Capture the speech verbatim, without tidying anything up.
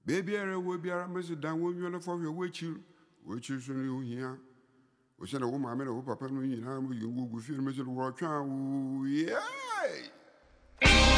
Baby, I will be a message down when you're for your which you, which you should you here. We send a woman, I made a whoop up and we, you will feel Mister Rocha. Yeah.